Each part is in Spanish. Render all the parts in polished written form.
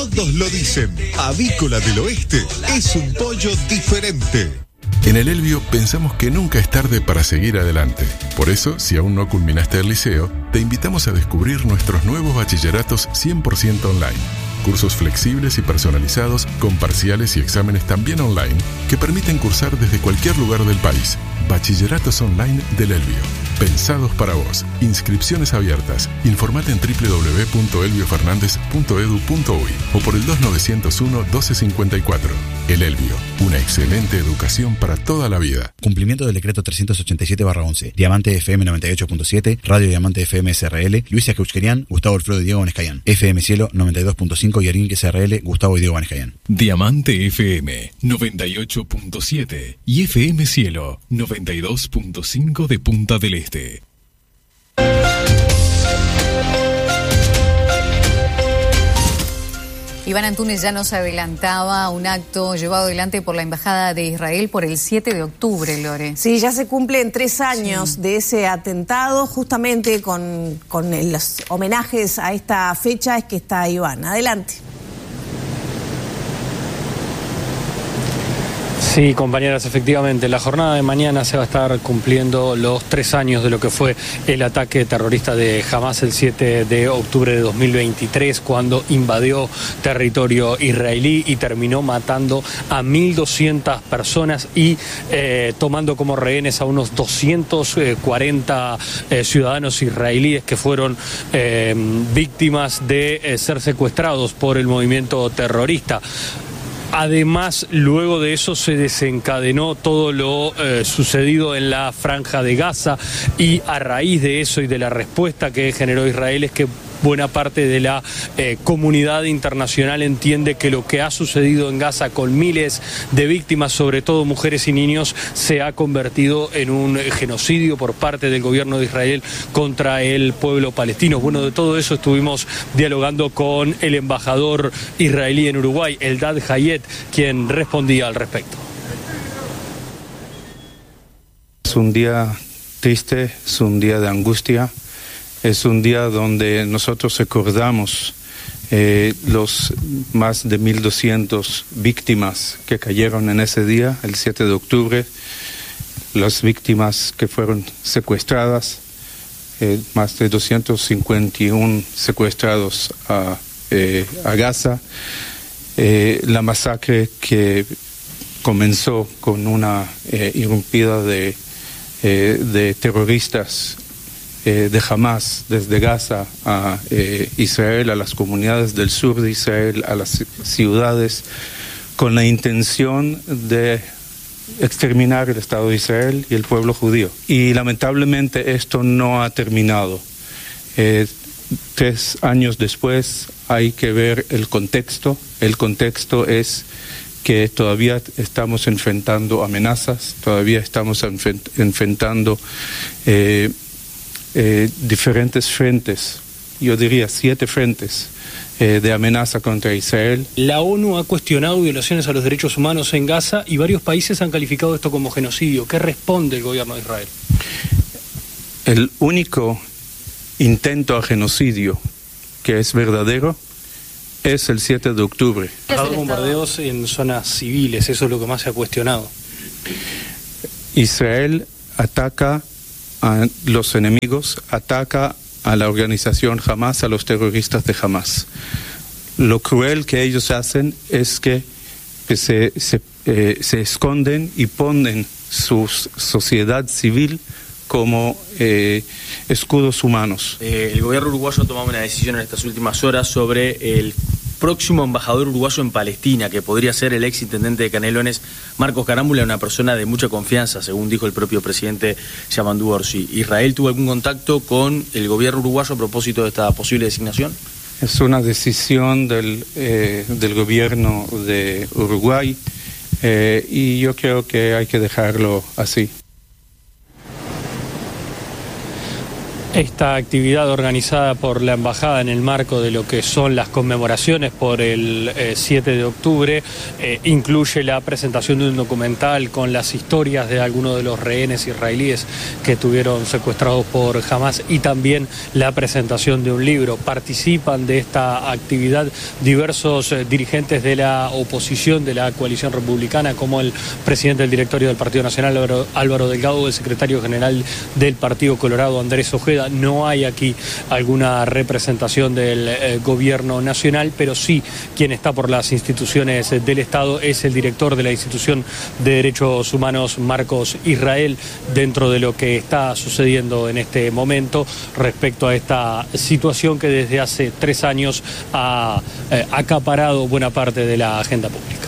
Todos lo dicen, Avícola del Oeste es un pollo diferente. En el Elbio pensamos que nunca es tarde para seguir adelante. Por eso, si aún no culminaste el liceo, te invitamos a descubrir nuestros nuevos bachilleratos 100% online. Cursos flexibles y personalizados con parciales y exámenes también online que permiten cursar desde cualquier lugar del país. Bachilleratos online del Elbio. Pensados para vos. Inscripciones abiertas. Informate en www.elbiofernandez.edu.uy o por el 2901-1254. El Elbio. Una excelente educación para toda la vida. Cumplimiento del decreto 387/11. Diamante FM 98.7, Radio Diamante FM SRL, Luisa Keuchkerian, Gustavo Alfredo y Diego Vanescayan. FM Cielo 92.5 y Arinque SRL, Gustavo y Diego Vanescayan. Diamante FM 98.7 y FM Cielo 92.5 de Punta del Este. Iván Antunes ya nos adelantaba un acto llevado adelante por la Embajada de Israel por el 7 de octubre, Lore. Sí, ya se cumplen 3 años de ese atentado, justamente con los homenajes a esta fecha es que está Iván. Adelante. Sí, compañeras, efectivamente, la jornada de mañana se va a estar cumpliendo los 3 años de lo que fue el ataque terrorista de Hamas el 7 de octubre de 2023, cuando invadió territorio israelí y terminó matando a 1.200 personas y tomando como rehenes a unos 240 ciudadanos israelíes que fueron víctimas de ser secuestrados por el movimiento terrorista. Además, luego de eso se desencadenó todo lo sucedido en la Franja de Gaza y a raíz de eso y de la respuesta que generó Israel es que buena parte de la comunidad internacional entiende que lo que ha sucedido en Gaza con miles de víctimas, sobre todo mujeres y niños, se ha convertido en un genocidio por parte del gobierno de Israel contra el pueblo palestino. Bueno, de todo eso estuvimos dialogando con el embajador israelí en Uruguay, Eldad Hayet, quien respondía al respecto. Es un día triste, es un día de angustia. Es un día donde nosotros recordamos los más de 1.200 víctimas que cayeron en ese día, el 7 de octubre, las víctimas que fueron secuestradas, más de 251 secuestrados a Gaza, la masacre que comenzó con una irrumpida de terroristas de Hamas desde Gaza a Israel, a las comunidades del sur de Israel, a las ciudades, con la intención de exterminar el Estado de Israel y el pueblo judío. Y lamentablemente esto no ha terminado. 3 años después hay que ver el contexto. El contexto es que todavía estamos enfrentando amenazas, todavía estamos enfrentando diferentes frentes, yo diría 7 frentes de amenaza contra Israel. La ONU ha cuestionado violaciones a los derechos humanos en Gaza y varios países han calificado esto como genocidio. ¿Qué responde el gobierno de Israel? El único intento a genocidio que es verdadero es el 7 de octubre. Los bombardeos en zonas civiles, eso es lo que más se ha cuestionado. Israel ataca a los enemigos, ataca a la organización Hamas, a los terroristas de Hamas. Lo cruel que ellos hacen es que se esconden y ponen su sociedad civil como escudos humanos. El gobierno uruguayo ha tomado una decisión en estas últimas horas sobre el próximo embajador uruguayo en Palestina, que podría ser el ex intendente de Canelones, Marcos Carámbula, una persona de mucha confianza, según dijo el propio presidente Yamandu Orsi. ¿Israel tuvo algún contacto con el gobierno uruguayo a propósito de esta posible designación? Es una decisión del gobierno de Uruguay y yo creo que hay que dejarlo así. Esta actividad organizada por la Embajada en el marco de lo que son las conmemoraciones por el 7 de octubre incluye la presentación de un documental con las historias de algunos de los rehenes israelíes que estuvieron secuestrados por Hamas y también la presentación de un libro. Participan de esta actividad diversos dirigentes de la oposición de la coalición republicana, como el presidente del directorio del Partido Nacional, Álvaro Delgado, el secretario general del Partido Colorado, Andrés Ojeda. No hay aquí alguna representación del gobierno nacional, pero sí quien está por las instituciones del Estado es el director de la institución de derechos humanos, Marcos Israel, dentro de lo que está sucediendo en este momento respecto a esta situación que desde hace 3 años ha acaparado buena parte de la agenda pública.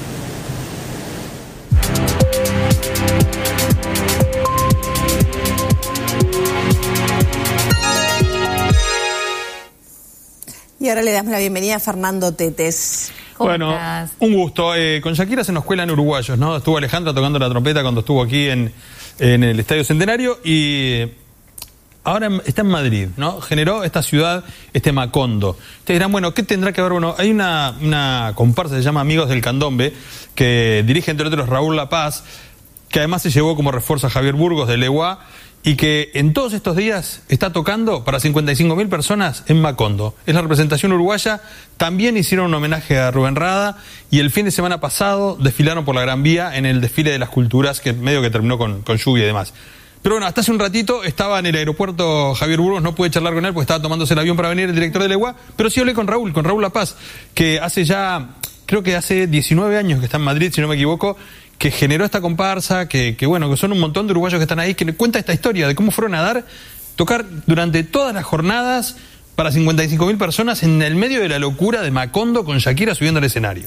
Y ahora le damos la bienvenida a Fernando Tetes. Bueno, un gusto. Con Shakira se nos cuelan uruguayos, ¿no? Estuvo Alejandra tocando la trompeta cuando estuvo aquí en el Estadio Centenario y ahora está en Madrid, ¿no? Generó esta ciudad, este Macondo. Ustedes dirán, bueno, ¿qué tendrá que ver? Bueno, hay una comparsa que se llama Amigos del Candombe, que dirige entre otros Raúl La Paz, que además se llevó como refuerzo a Javier Burgos de Leguá, y que en todos estos días está tocando para 55.000 personas en Macondo. Es la representación uruguaya. También hicieron un homenaje a Rubén Rada y el fin de semana pasado desfilaron por la Gran Vía en el desfile de las culturas, que medio que terminó con lluvia y demás. Pero bueno, hasta hace un ratito estaba en el aeropuerto Javier Burgos, no pude charlar con él porque estaba tomándose el avión para venir el director de Leguá, pero sí hablé con Raúl La Paz, que creo que hace 19 años que está en Madrid, si no me equivoco, que generó esta comparsa, que bueno, que son un montón de uruguayos que están ahí, que le cuenta esta historia de cómo fueron a tocar durante todas las jornadas para 55.000 personas en el medio de la locura de Macondo con Shakira subiendo al escenario.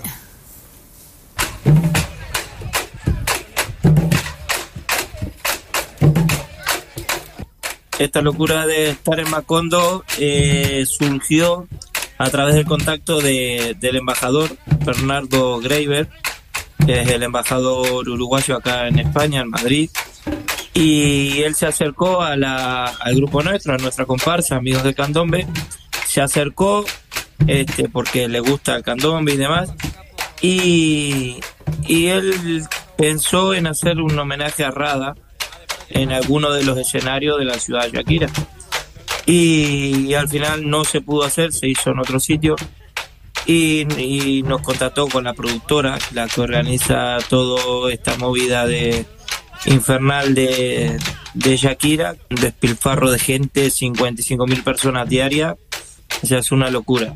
Esta locura de estar en Macondo surgió a través del contacto del embajador Bernardo Greiber, que es el embajador uruguayo acá en España, en Madrid, y él se acercó al grupo nuestro, a nuestra comparsa, Amigos del Candombe, se acercó porque le gusta el candombe y demás, y él pensó en hacer un homenaje a Rada en alguno de los escenarios de la ciudad de Shakira, y al final no se pudo hacer, se hizo en otro sitio. Y nos contactó con la productora, la que organiza toda esta movida infernal de Shakira, un despilfarro de gente, 55.000 personas diarias, o sea, es una locura.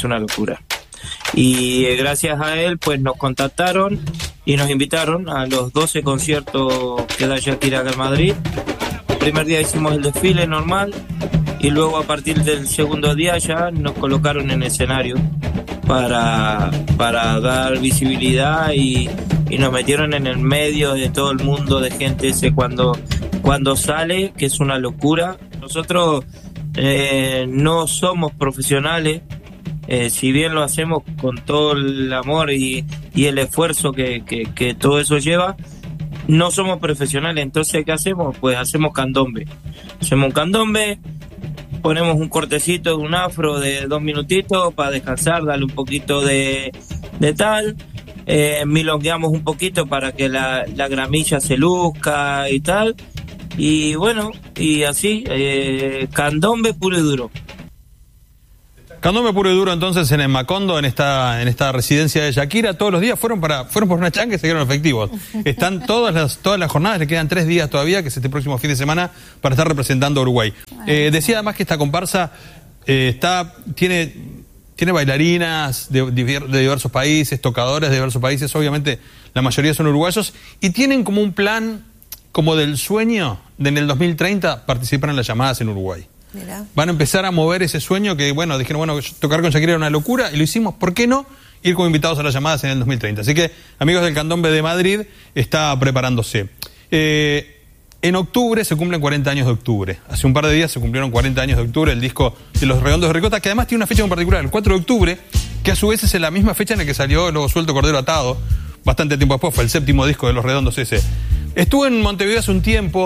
Y gracias a él, pues nos contactaron y nos invitaron a los 12 conciertos que da Shakira acá en Madrid. El primer día hicimos el desfile normal y luego a partir del segundo día ya nos colocaron en escenario para dar visibilidad y nos metieron en el medio de todo el mundo de gente cuando sale, que es una locura. Nosotros no somos profesionales, si bien lo hacemos con todo el amor y el esfuerzo que todo eso lleva, no somos profesionales. Entonces, ¿qué hacemos? Pues hacemos candombe. Hacemos un candombe, ponemos un cortecito de un afro de 2 minutitos para descansar, darle un poquito de tal, milongueamos un poquito para que la gramilla se luzca y tal, y bueno, y así, candombe puro y duro. Candombe puro y duro entonces en el Macondo, en esta residencia de Shakira. Todos los días fueron por una changa y se quedaron efectivos. Están todas las jornadas, le quedan 3 días todavía, que es este próximo fin de semana, para estar representando a Uruguay. Decía además que esta comparsa tiene bailarinas de diversos países, tocadores de diversos países, obviamente la mayoría son uruguayos, y tienen como un plan, como del sueño, de en el 2030 participar en las llamadas en Uruguay. Mirá. Van a empezar a mover ese sueño que, bueno, dijeron, bueno, tocar con Shakira era una locura, y lo hicimos, ¿por qué no? Ir como invitados a las llamadas en el 2030. Así que, Amigos del Candombe de Madrid está preparándose. En octubre se cumplen 40 años de octubre. Hace un par de días se cumplieron 40 años de octubre, el disco de Los Redondos de Ricota, que además tiene una fecha en particular, el 4 de octubre, que a su vez es la misma fecha en la que salió Lobo Suelto, Cordero Atado, bastante tiempo después, fue el 7º disco de Los Redondos ese. Estuve en Montevideo hace un tiempo,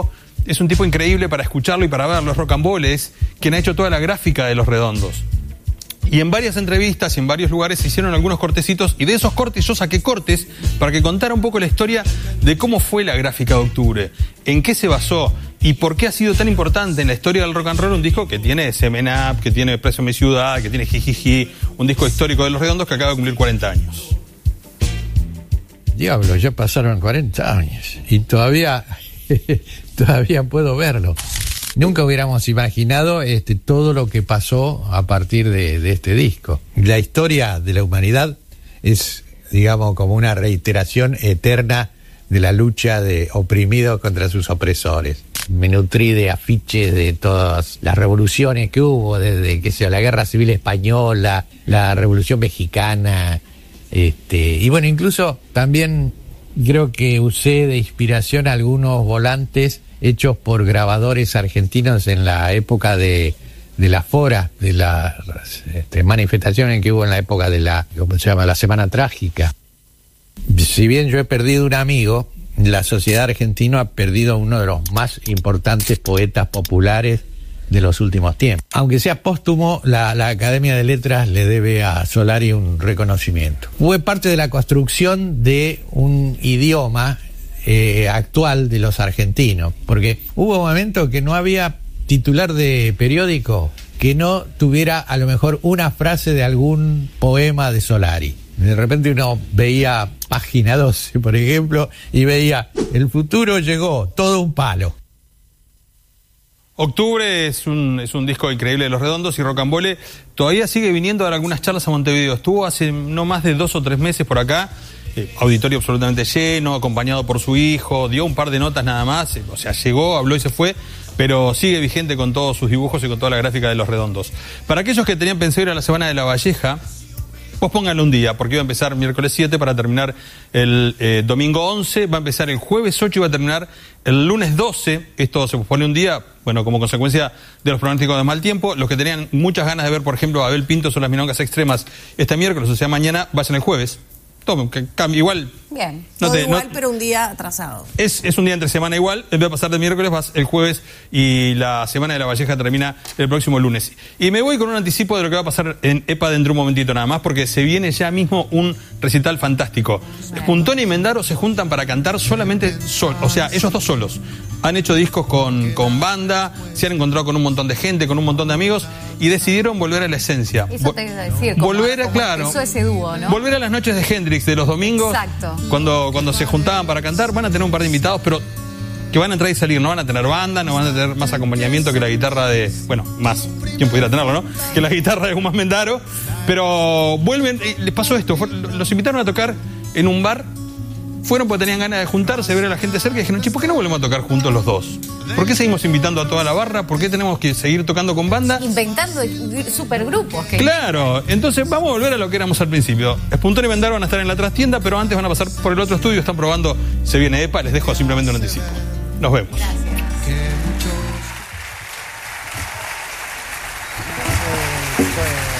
es un tipo increíble para escucharlo y para verlo. Es Rocambole, es quien ha hecho toda la gráfica de Los Redondos. Y en varias entrevistas y en varios lugares se hicieron algunos cortecitos, y de esos cortes yo saqué cortes para que contara un poco la historia de cómo fue la gráfica de Octubre, en qué se basó y por qué ha sido tan importante en la historia del rock and roll un disco que tiene Semen Up, que tiene Precio Mi Ciudad, que tiene Jijiji, un disco histórico de Los Redondos que acaba de cumplir 40 años. Diablo, ya pasaron 40 años y todavía puedo verlo. Nunca hubiéramos imaginado todo lo que pasó a partir de este disco. La historia de la humanidad es, digamos, como una reiteración eterna de la lucha de oprimidos contra sus opresores. Me nutrí de afiches de todas las revoluciones que hubo, desde la Guerra Civil Española, la Revolución Mexicana, y bueno, incluso también creo que usé de inspiración algunos volantes hechos por grabadores argentinos en la época de la Fora, de las manifestaciones que hubo en la época de la Semana Trágica. Si bien yo he perdido un amigo, la sociedad argentina ha perdido uno de los más importantes poetas populares de los últimos tiempos. Aunque sea póstumo, la Academia de Letras le debe a Solari un reconocimiento. Fue parte de la construcción de un idioma actual de los argentinos, porque hubo un momento que no había titular de periódico que no tuviera a lo mejor una frase de algún poema de Solari. De repente uno veía Página 12, por ejemplo, y veía: el futuro llegó, todo un palo. Octubre es un disco increíble de Los Redondos, y Rocambole todavía sigue viniendo a dar algunas charlas a Montevideo. Estuvo hace no más de 2 o 3 meses por acá, auditorio absolutamente lleno, acompañado por su hijo, dio un par de notas nada más, o sea, llegó, habló y se fue, pero sigue vigente con todos sus dibujos y con toda la gráfica de Los Redondos. Para aquellos que tenían pensado ir a la Semana de La Valleja, pues pónganlo un día, porque iba a empezar miércoles 7 para terminar el domingo 11, va a empezar el jueves 8 y va a terminar el lunes 12. Esto se pospone un día, bueno, como consecuencia de los pronósticos de mal tiempo. Los que tenían muchas ganas de ver, por ejemplo, a Abel Pinto sobre las milongas extremas este miércoles, o sea, mañana, vayan el jueves. Tomen, que cambie igual. Bien, pero un día atrasado. Es un día entre semana igual, en vez de pasar de miércoles, vas el jueves, y la Semana de La Valleja termina el próximo lunes. Y me voy con un anticipo de lo que va a pasar en EPA dentro de un momentito nada más, porque se viene ya mismo un recital fantástico. Spuntón y Mendaro se juntan para cantar solamente o sea, ellos dos solos. Han hecho discos con banda, se han encontrado con un montón de gente, con un montón de amigos, y decidieron volver a la esencia. Eso te iba a decir. Claro. Eso ese dúo, ¿no? Volver a las noches de Hendrix de los domingos. Exacto. Cuando se juntaban para cantar. Van a tener un par de invitados, pero que van a entrar y salir. No van a tener banda, no van a tener más acompañamiento que la guitarra de... Bueno, más. ¿Quién pudiera tenerlo, no? Que la guitarra de Guzmán Mendaro. Pero vuelven... Les pasó esto. Los invitaron a tocar en un bar. Fueron porque tenían ganas de juntarse, ver a la gente cerca, y dijeron: che, ¿por qué no volvemos a tocar juntos los dos? ¿Por qué seguimos invitando a toda la barra? ¿Por qué tenemos que seguir tocando con banda? Inventando supergrupos. Claro, entonces vamos a volver a lo que éramos al principio. Spuntón y Mendaro van a estar en la trastienda, pero antes van a pasar por el otro estudio, están probando, se viene EPA, les dejo simplemente un anticipo. Nos vemos. Gracias.